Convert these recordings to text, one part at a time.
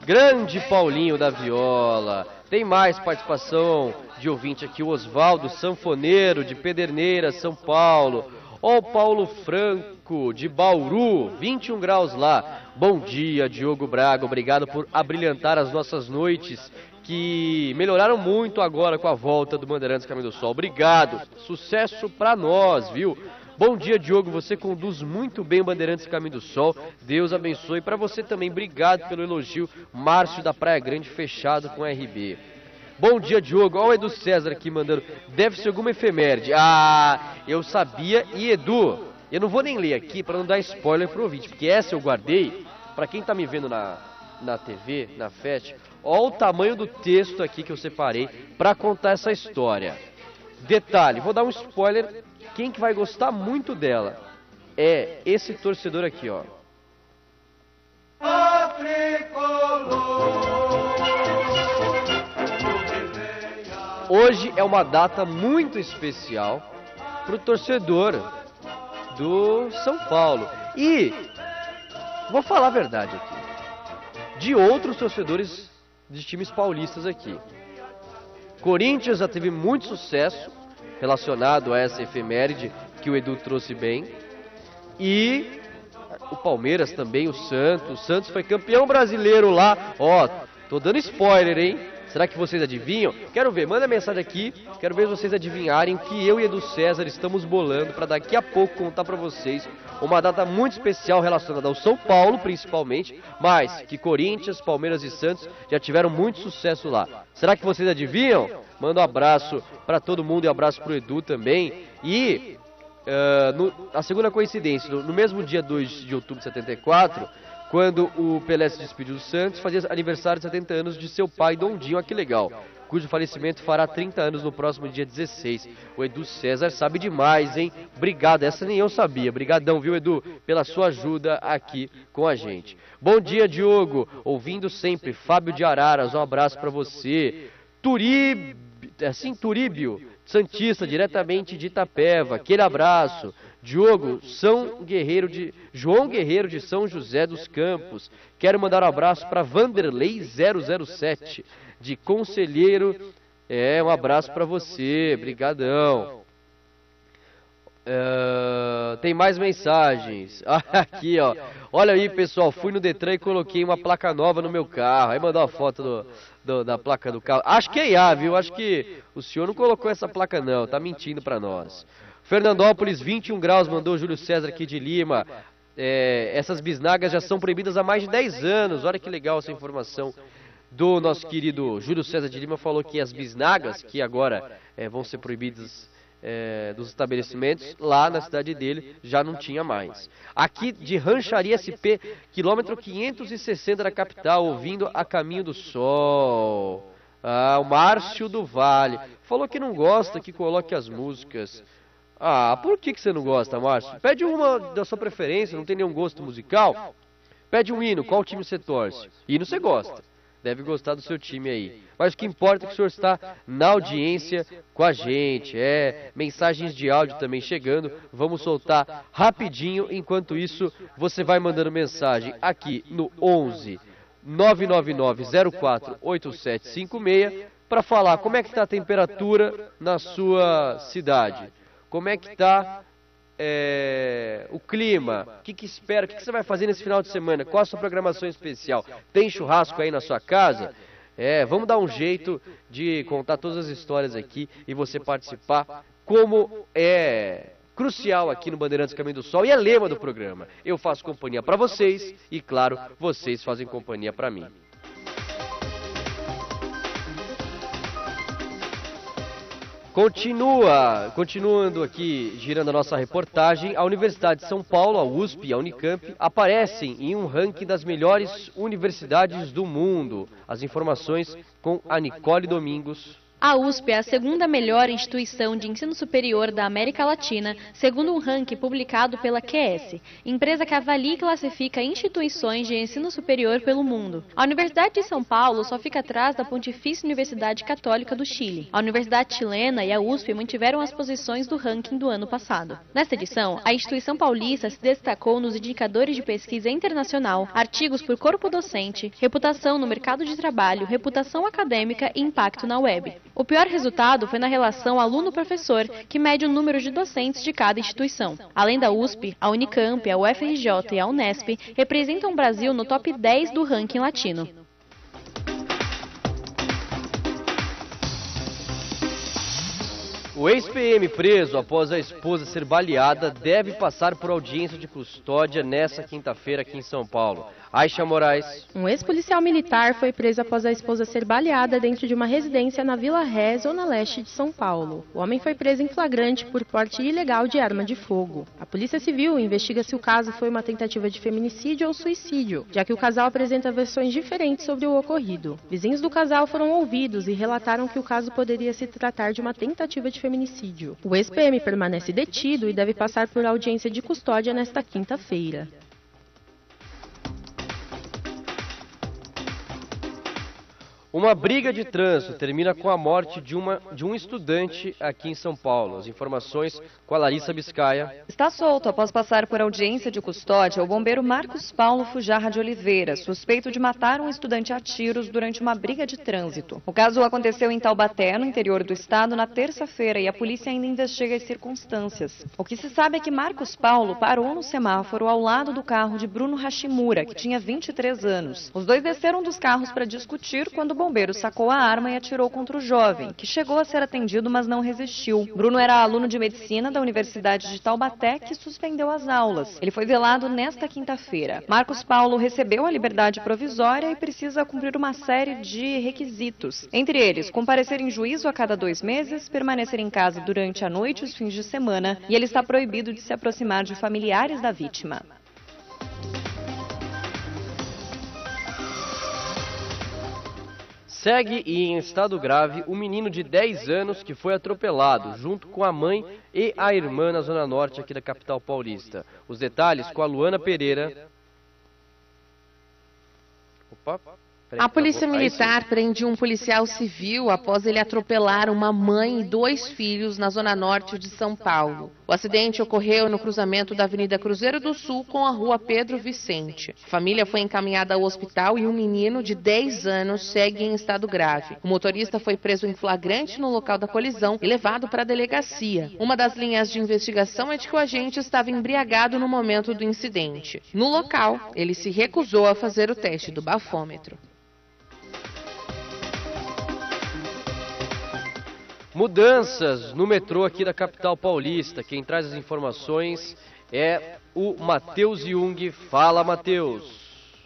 Grande Paulinho da Viola. Tem mais participação de ouvinte aqui, o Osvaldo Sanfoneiro, de Pederneiras, São Paulo. Ó, o Paulo Franco, de Bauru, 21 graus lá. Bom dia, Diogo Braga, obrigado por abrilhantar as nossas noites, que melhoraram muito agora com a volta do Bandeirantes Caminho do Sol. Obrigado, sucesso pra nós, viu? Bom dia, Diogo, você conduz muito bem o Bandeirantes Caminho do Sol, Deus abençoe. Para você também, obrigado pelo elogio, Márcio da Praia Grande, fechado com RB. Bom dia, Diogo, olha o Edu César aqui mandando, deve ser alguma efeméride. Ah, eu sabia, e Edu, eu não vou nem ler aqui para não dar spoiler pro ouvinte, porque essa eu guardei, para quem tá me vendo na TV, na FET, olha o tamanho do texto aqui que eu separei para contar essa história. Detalhe, vou dar um spoiler. Quem que vai gostar muito dela é esse torcedor aqui, ó. Hoje é uma data muito especial pro torcedor do São Paulo. E vou falar a verdade aqui. De outros torcedores de times paulistas aqui. Corinthians já teve muito sucesso relacionado a essa efeméride que o Edu trouxe bem. E o Palmeiras também, o Santos. O Santos foi campeão brasileiro lá. Ó, tô dando spoiler, hein? Será que vocês adivinham? Quero ver, manda mensagem aqui. Quero ver vocês adivinharem o que eu e Edu César estamos bolando para daqui a pouco contar para vocês uma data muito especial relacionada ao São Paulo, principalmente, mas que Corinthians, Palmeiras e Santos já tiveram muito sucesso lá. Será que vocês adivinham? Manda um abraço para todo mundo e um abraço pro Edu também. E a segunda coincidência, no mesmo dia 2 de outubro de 74, quando o Pelé se despediu do Santos, fazia aniversário de 70 anos de seu pai, Dondinho, olha que legal, cujo falecimento fará 30 anos no próximo dia 16. O Edu César sabe demais, hein? Obrigado, essa nem eu sabia. Obrigadão, viu, Edu, pela sua ajuda aqui com a gente. Bom dia, Diogo, ouvindo sempre, Fábio de Araras, um abraço para você. Turíbio, Santista, diretamente de Itapeva, aquele abraço. Diogo, João Guerreiro de São José dos Campos. Quero mandar um abraço para Vanderlei 007, de Conselheiro. Um abraço para você, brigadão. Tem mais mensagens. Aqui, ó. Olha aí, pessoal, fui no Detran e coloquei uma placa nova no meu carro. Aí mandou a foto da placa do carro. Acho que é IA, viu? Acho que o senhor não colocou essa placa não, tá mentindo pra nós. Fernandópolis, 21 graus, mandou o Júlio César aqui de Lima. Essas bisnagas já são proibidas há mais de 10 anos. Olha que legal essa informação do nosso querido Júlio César de Lima. Falou que as bisnagas, que agora vão ser proibidas dos estabelecimentos, lá na cidade dele já não tinha mais. Aqui de Rancharia SP, quilômetro 560 da capital, ouvindo A Caminho do Sol. O Márcio do Vale falou que não gosta que coloque as músicas. Por que você não gosta, Márcio? Pede uma da sua preferência, não tem nenhum gosto musical? Pede um hino, qual time você torce? Hino você gosta, deve gostar do seu time aí. Mas o que importa é que o senhor está na audiência com a gente. Mensagens de áudio também chegando, vamos soltar rapidinho. Enquanto isso, você vai mandando mensagem aqui no 11 999 04 8756 para falar como é que está a temperatura na sua cidade. Como é que está o clima? O que espera? O que você vai fazer nesse final de semana? Qual a sua programação especial? Tem churrasco aí na sua casa? Vamos dar um jeito de contar todas as histórias aqui e você participar, como é crucial aqui no Bandeirantes Caminho do Sol e é lema do programa. Eu faço companhia para vocês e, claro, vocês fazem companhia para mim. Continuando aqui, girando a nossa reportagem, a Universidade de São Paulo, a USP e a Unicamp aparecem em um ranking das melhores universidades do mundo. As informações com a Nicole Domingos. A USP é a segunda melhor instituição de ensino superior da América Latina, segundo um ranking publicado pela QS, empresa que avalia e classifica instituições de ensino superior pelo mundo. A Universidade de São Paulo só fica atrás da Pontifícia Universidade Católica do Chile. A Universidade Chilena e a USP mantiveram as posições do ranking do ano passado. Nesta edição, a instituição paulista se destacou nos indicadores de pesquisa internacional, artigos por corpo docente, reputação no mercado de trabalho, reputação acadêmica e impacto na web. O pior resultado foi na relação aluno-professor, que mede o número de docentes de cada instituição. Além da USP, a Unicamp, a UFRJ e a Unesp representam o Brasil no top 10 do ranking latino. O ex-PM preso após a esposa ser baleada deve passar por audiência de custódia nesta quinta-feira aqui em São Paulo. Aixa Moraes. Um ex-policial militar foi preso após a esposa ser baleada dentro de uma residência na Vila Ré, zona leste de São Paulo. O homem foi preso em flagrante por porte ilegal de arma de fogo. A Polícia Civil investiga se o caso foi uma tentativa de feminicídio ou suicídio, já que o casal apresenta versões diferentes sobre o ocorrido. Vizinhos do casal foram ouvidos e relataram que o caso poderia se tratar de uma tentativa de feminicídio. O ex-PM permanece detido e deve passar por audiência de custódia nesta quinta-feira. Uma briga de trânsito termina com a morte de um estudante aqui em São Paulo. As informações com a Larissa Biscaia. Está solto após passar por audiência de custódia o bombeiro Marcos Paulo Fujarra de Oliveira, suspeito de matar um estudante a tiros durante uma briga de trânsito. O caso aconteceu em Taubaté, no interior do estado, na terça-feira e a polícia ainda investiga as circunstâncias. O que se sabe é que Marcos Paulo parou no semáforo ao lado do carro de Bruno Hashimura, que tinha 23 anos. Os dois desceram dos carros para discutir quando o bombeiro sacou a arma e atirou contra o jovem, que chegou a ser atendido, mas não resistiu. Bruno era aluno de medicina da Universidade de Taubaté, que suspendeu as aulas. Ele foi velado nesta quinta-feira. Marcos Paulo recebeu a liberdade provisória e precisa cumprir uma série de requisitos. Entre eles, comparecer em juízo a cada 2 meses, permanecer em casa durante a noite e os fins de semana, e ele está proibido de se aproximar de familiares da vítima. Segue em estado grave o menino de 10 anos que foi atropelado, junto com a mãe e a irmã na zona norte aqui da capital paulista. Os detalhes com a Luana Pereira. Opa. A polícia militar prende um policial civil após ele atropelar uma mãe e 2 filhos na zona norte de São Paulo. O acidente ocorreu no cruzamento da Avenida Cruzeiro do Sul com a rua Pedro Vicente. A família foi encaminhada ao hospital e um menino de 10 anos segue em estado grave. O motorista foi preso em flagrante no local da colisão e levado para a delegacia. Uma das linhas de investigação é de que o agente estava embriagado no momento do incidente. No local, ele se recusou a fazer o teste do bafômetro. Mudanças no metrô aqui da capital paulista. Quem traz as informações é o Matheus Jung. Fala, Matheus.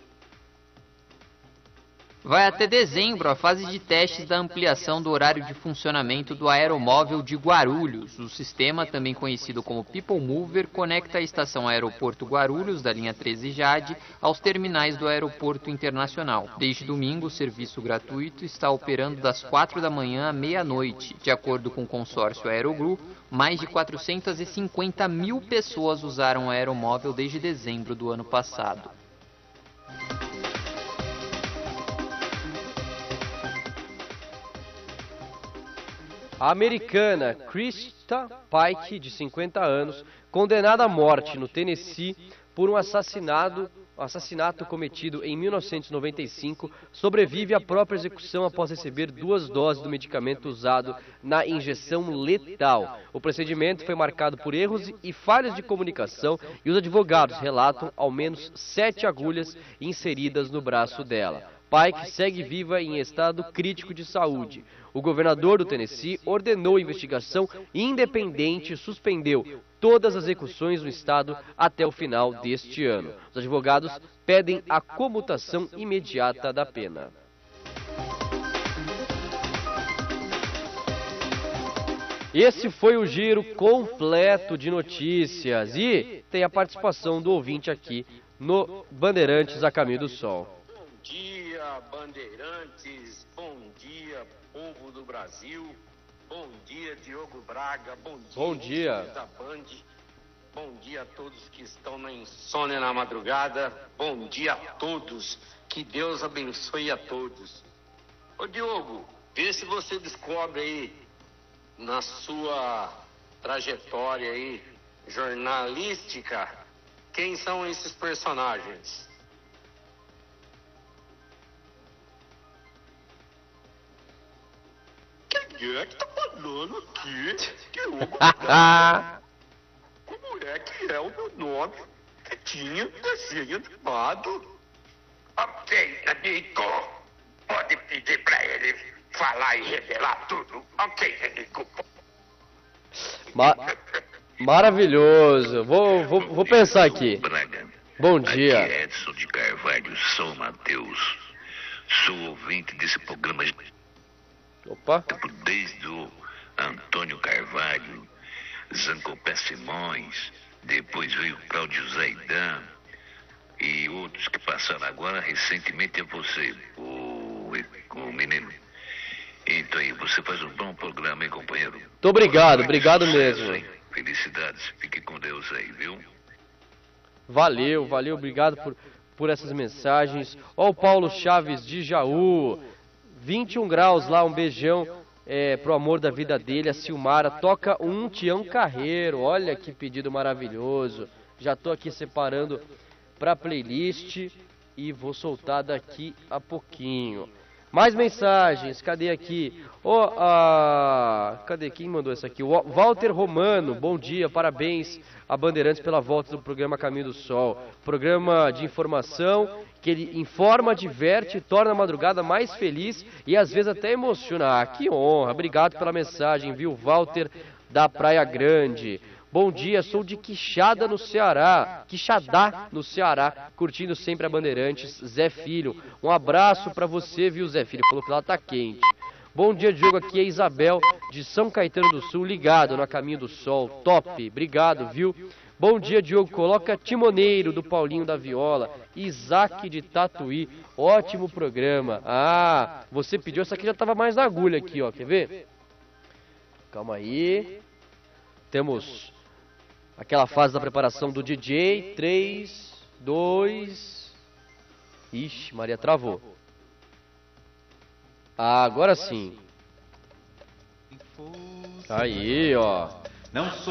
Vai até dezembro a fase de testes da ampliação do horário de funcionamento do aeromóvel de Guarulhos. O sistema, também conhecido como People Mover, conecta a estação Aeroporto Guarulhos, da linha 13 Jade, aos terminais do Aeroporto Internacional. Desde domingo, o serviço gratuito está operando das 4 da manhã à meia-noite. De acordo com o consórcio Aerogru, mais de 450 mil pessoas usaram o aeromóvel desde dezembro do ano passado. A americana Krista Pike, de 50 anos, condenada à morte no Tennessee por um assassinato cometido em 1995, sobrevive à própria execução após receber 2 doses do medicamento usado na injeção letal. O procedimento foi marcado por erros e falhas de comunicação e os advogados relatam ao menos 7 agulhas inseridas no braço dela. Pike segue viva em estado crítico de saúde. O governador do Tennessee ordenou a investigação independente e suspendeu todas as execuções no estado até o final deste ano. Os advogados pedem a comutação imediata da pena. Esse foi o giro completo de notícias e tem a participação do ouvinte aqui no Bandeirantes a Caminho do Sol. Bom dia, dia, Bandeirantes. Bom dia, povo do Brasil. Bom dia, Diogo Braga. Bom dia. Da Band. Bom dia a todos que estão na insônia na madrugada. Bom dia a todos. Que Deus abençoe a todos. Ô Diogo, vê se você descobre aí na sua trajetória aí jornalística quem são esses personagens. Quem é que tá falando aqui? Diogo Braga. Como é que é o meu nome? Que tinha desenho animado. Ok, amigo. Pode pedir pra ele falar e revelar tudo. Ok, amigo. Maravilhoso. Vou pensar aqui. Braga. Bom dia. Aqui é Edson de Carvalho, São Mateus. Sou ouvinte desse programa Opa. desde o Antônio Carvalho, Zancopé Simões, depois veio Cláudio Zaidan e outros que passaram agora recentemente é você, o menino. Então aí, você faz um bom programa, hein, companheiro? Muito obrigado mesmo. Hein? Felicidades, fique com Deus aí, viu? Valeu, obrigado por essas mensagens. Ó o Paulo Chaves de Jaú, 21 graus lá, um beijão pro amor da vida dele, a Silmara. Toca um Tião Carreiro, olha que pedido maravilhoso. Já tô aqui separando pra playlist e vou soltar daqui a pouquinho. Mais mensagens, cadê aqui? Cadê quem mandou essa aqui? O Walter Romano, bom dia, parabéns a Bandeirantes pela volta do programa Caminho do Sol. Programa de informação que ele informa, diverte, torna a madrugada mais feliz e às vezes até emociona. Que honra, obrigado pela mensagem, viu, Walter da Praia Grande. Bom dia, sou de Quixadá, no Ceará, curtindo sempre a Bandeirantes, Zé Filho. Um abraço pra você, viu, Zé Filho, falou que lá tá quente. Bom dia, Diogo, aqui é Isabel, de São Caetano do Sul, ligado no Caminho do Sol, top, obrigado, viu. Bom dia, Diogo, coloca Timoneiro, do Paulinho da Viola, Isaac de Tatuí, ótimo programa. Você pediu, essa aqui já tava mais na agulha aqui, ó, quer ver? Calma aí. Temos aquela fase da preparação do DJ. 3, 2... Ixi, Maria travou. Agora sim. Aí, ó.